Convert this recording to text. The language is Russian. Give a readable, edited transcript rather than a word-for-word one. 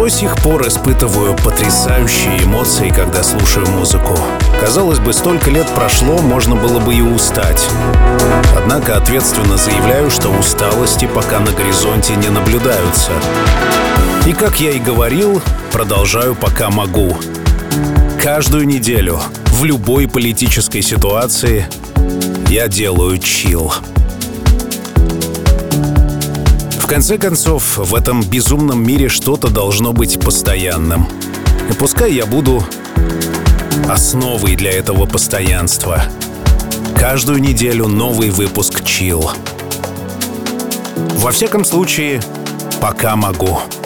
До сих пор испытываю потрясающие эмоции, когда слушаю музыку. Казалось бы, столько лет прошло, можно было бы и устать. Однако ответственно заявляю, что усталости пока на горизонте не наблюдаются. И, как я и говорил, продолжаю пока могу. Каждую неделю, в любой политической ситуации, я делаю чилл. В конце концов, в этом безумном мире что-то должно быть постоянным. И пускай я буду основой для этого постоянства. Каждую неделю новый выпуск чилл. Во всяком случае, пока могу.